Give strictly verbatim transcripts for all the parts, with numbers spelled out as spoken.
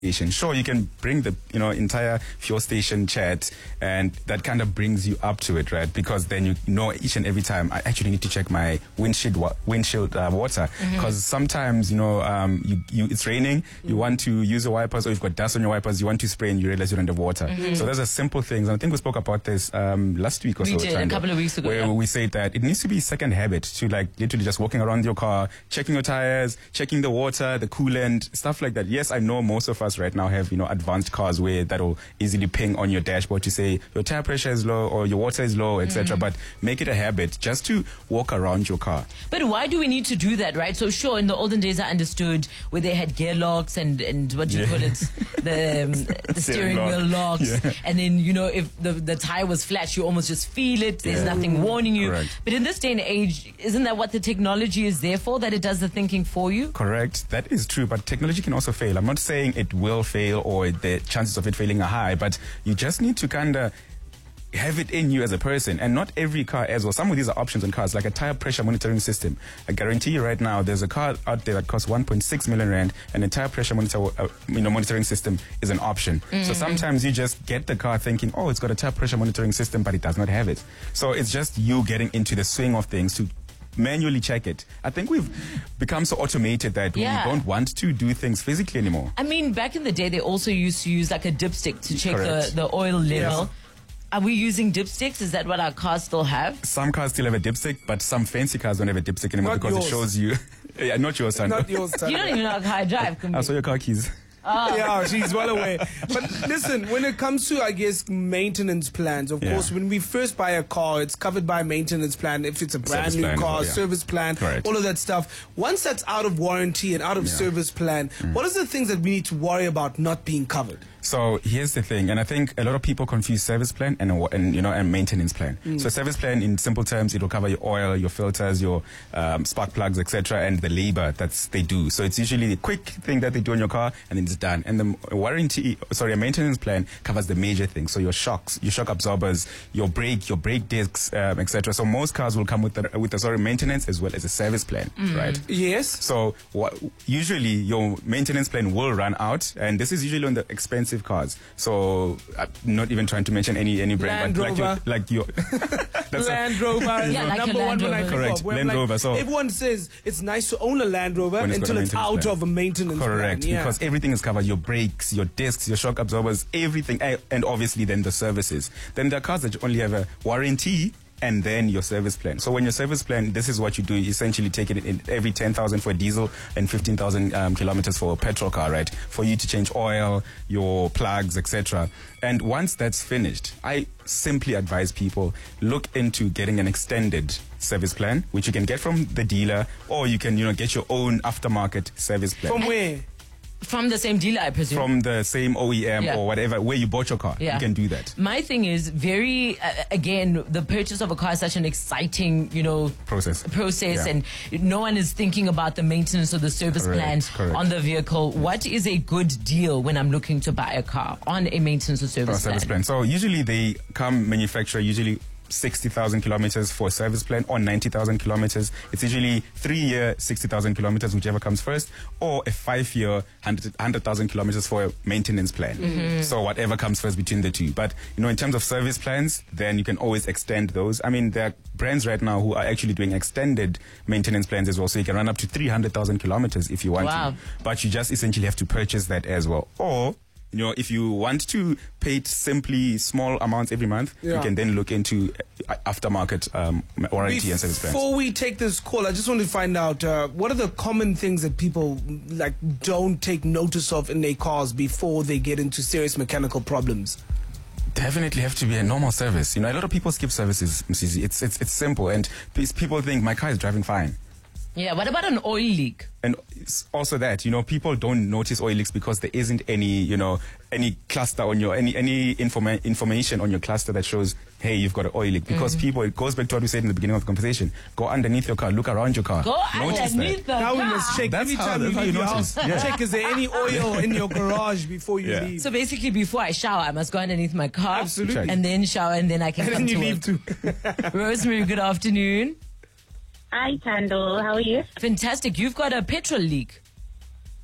station. Sure, you can bring the you know entire fuel station chat, and that kind of brings you up to it, right? Because then you know each and every time I actually need to check my windshield wa- windshield uh, water, because mm-hmm. sometimes you know um, you, you it's raining, mm-hmm. you want to use your wipers, or you've got dust on your wipers, you want to spray and you realize you're under water. Mm-hmm. So those are simple things. And I think we spoke about this um, last week or we so. Did, a couple of weeks ago, where yeah. we said that it needs to be second habit to like literally just walking around your car, checking your tires, checking the water, the coolant, stuff like that. Yes, I know most of us right now have you know advanced cars where that'll easily ping on your dashboard to say your tire pressure is low or your water is low, et cetera. Mm. But make it a habit just to walk around your car. But why do we need to do that, right? So sure, in the olden days I understood where they had gear locks and, and what do you yeah. call it? The, um, the steering lock. wheel locks. Yeah. And then, you know, if the, the tire was flat, you almost just feel it. There's yeah. nothing warning you. Correct. But in this day and age, isn't that what the technology is there for? That it does the thinking for you? Correct. That is true. But technology can also fail. I'm not saying it will fail or the chances of it failing are high, but you just need to kind of have it in you as a person. And not every car as well. Some of these are options on cars, like a tire pressure monitoring system. I guarantee you right now, there's a car out there that costs one point six million rand, and a tire pressure monitor, uh, you know, monitoring system is an option. Mm-hmm. So sometimes you just get the car thinking, oh, it's got a tire pressure monitoring system, but it does not have it. So it's just you getting into the swing of things to manually check it. I think we've become so automated that yeah. we don't want to do things physically anymore. I mean, back in the day, they also used to use like a dipstick to check the, the oil level. Yes. Are we using dipsticks? Is that what our cars still have? Some cars still have a dipstick, but some fancy cars don't have a dipstick anymore not because yours. It shows you. yeah, not yours, son. Not yours, son. You don't even know how I drive. I saw your car keys. Oh. Yeah, she's well aware. But listen, when it comes to, I guess, maintenance plans, of yeah. course, when we first buy a car, it's covered by a maintenance plan. If it's a brand service new plan, car, yeah. service plan, Correct. all of that stuff. Once that's out of warranty and out of yeah. service plan, mm. what are the things that we need to worry about not being covered? So here's the thing, and I think a lot of people confuse service plan and, and you know and maintenance plan. Mm. So service plan, in simple terms, it will cover your oil, your filters, your um, spark plugs, et cetera, and the labor that's they do. So it's usually a quick thing that they do on your car, and then it's done. And the warranty, sorry, a maintenance plan covers the major things. So your shocks, your shock absorbers, your brake, your brake discs, um, et cetera. So most cars will come with the, with a sorry maintenance as well as a service plan, mm. right? Yes. So what, usually your maintenance plan will run out, and this is usually on the expensive cars. So I'm not even trying to mention any any brand, Land but Rover. like your, like your that's Land a, Rover is yeah, like number one Land when I Correct. think of. Land like, Rover. So everyone says it's nice to own a Land Rover until it's out plan. of a maintenance Correct, plan. Yeah. Because everything is covered. Your brakes, your discs, your shock absorbers, everything, and obviously then the services. Then there are cars that only have a warranty and then your service plan. So when your service plan, this is what you do. You essentially take it in every ten thousand for a diesel and fifteen thousand um, kilometers for a petrol car, right? For you to change oil, your plugs, et cetera. And once that's finished, I simply advise people, look into getting an extended service plan, which you can get from the dealer, or you can, you know, get your own aftermarket service plan. From where? From the same dealer, I presume. From the same O E M yeah. or whatever, where you bought your car. Yeah. You can do that. My thing is very, uh, again, the purchase of a car is such an exciting, you know, process. Process, yeah. and no one is thinking about the maintenance or the service correct, plan correct. on the vehicle. What is a good deal when I'm looking to buy a car on a maintenance or service, or service plan? plan? So usually they come manufacturer, usually sixty thousand kilometers for a service plan, or ninety thousand kilometers. It's usually three-year, sixty thousand kilometers, whichever comes first, or a five-year, one hundred thousand kilometers for a maintenance plan. Mm-hmm. So whatever comes first between the two. But, you know, in terms of service plans, then you can always extend those. I mean, there are brands right now who are actually doing extended maintenance plans as well. So you can run up to three hundred thousand kilometers if you want wow. to. But you just essentially have to purchase that as well. Or, you know, if you want to pay simply small amounts every month, yeah. you can then look into aftermarket um, warranty Before and service plans. Before we take this call, I just want to find out uh, what are the common things that people like don't take notice of in their cars before they get into serious mechanical problems? Definitely have to be a normal service. You know, a lot of people skip services, Msizi. It's it's it's simple, and people think my car is driving fine. Yeah, what about an oil leak? And it's also that, you know, people don't notice oil leaks because there isn't any, you know, any cluster on your, any any informa- information on your cluster that shows, hey, you've got an oil leak. Because mm-hmm. people, it goes back to what we said in the beginning of the conversation. Go underneath your car, look around your car. Go notice underneath that. the now car. we must check. That's Every how, time that's you how you leave your notice. house, Yeah. check, is there any oil in your garage before you yeah. leave? So basically, before I shower, I must go underneath my car. Absolutely. And then shower, and then I can and come then you to leave work. too. Rosemary, good afternoon. Hi, Tando. How are you? Fantastic. You've got a petrol leak.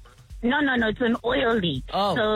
No, no, no. It's an oil leak. Oh. So